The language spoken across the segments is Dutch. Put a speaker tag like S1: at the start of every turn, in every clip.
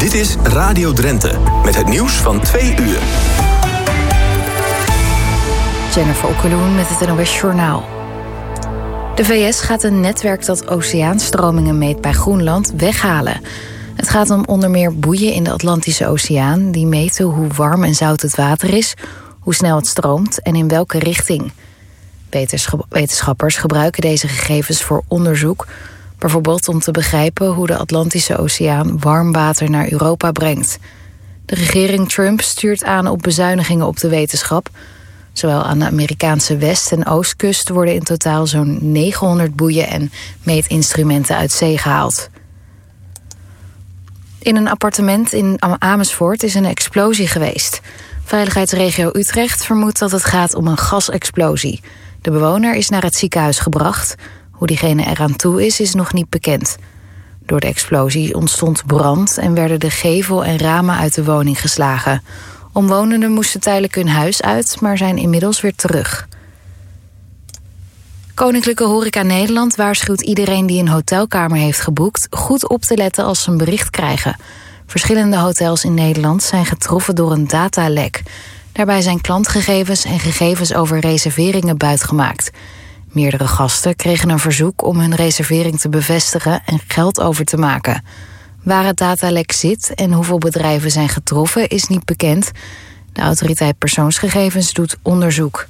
S1: Dit is Radio Drenthe, met het nieuws van 2 uur.
S2: Jennifer Okkeloen met het NOS Journaal. De VS gaat een netwerk dat oceaanstromingen meet bij Groenland weghalen. Het gaat om onder meer boeien in de Atlantische Oceaan die meten hoe warm en zout het water is, hoe snel het stroomt en in welke richting. Wetenschappers gebruiken deze gegevens voor onderzoek, bijvoorbeeld om te begrijpen hoe de Atlantische Oceaan warm water naar Europa brengt. De regering Trump stuurt aan op bezuinigingen op de wetenschap. Zowel aan de Amerikaanse west- en oostkust worden in totaal zo'n 900 boeien en meetinstrumenten uit zee gehaald. In een appartement in Amersfoort is een explosie geweest. Veiligheidsregio Utrecht vermoedt dat het gaat om een gasexplosie. De bewoner is naar het ziekenhuis gebracht. Hoe diegene eraan toe is nog niet bekend. Door de explosie ontstond brand en werden de gevel en ramen uit de woning geslagen. Omwonenden moesten tijdelijk hun huis uit, maar zijn inmiddels weer terug. Koninklijke Horeca Nederland waarschuwt iedereen die een hotelkamer heeft geboekt goed op te letten als ze een bericht krijgen. Verschillende hotels in Nederland zijn getroffen door een datalek. Daarbij zijn klantgegevens en gegevens over reserveringen buitgemaakt. Meerdere gasten kregen een verzoek om hun reservering te bevestigen en geld over te maken. Waar het datalek zit en hoeveel bedrijven zijn getroffen is niet bekend. De autoriteit persoonsgegevens doet onderzoek.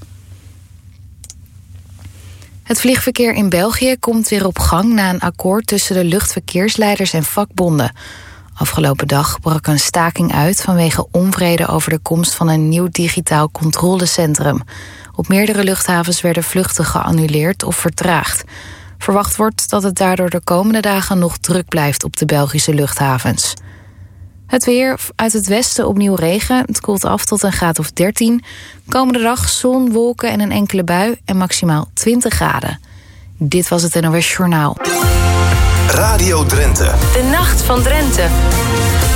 S2: Het vliegverkeer in België komt weer op gang na een akkoord tussen de luchtverkeersleiders en vakbonden. Afgelopen dag brak een staking uit vanwege onvrede over de komst van een nieuw digitaal controlecentrum. Op meerdere luchthavens werden vluchten geannuleerd of vertraagd. Verwacht wordt dat het daardoor de komende dagen nog druk blijft op de Belgische luchthavens. Het weer, uit het westen opnieuw regen. Het koelt af tot een graad of 13. Komende dag zon, wolken en een enkele bui en maximaal 20 graden. Dit was het NOS Journaal.
S1: Radio Drenthe.
S3: De Nacht van Drenthe.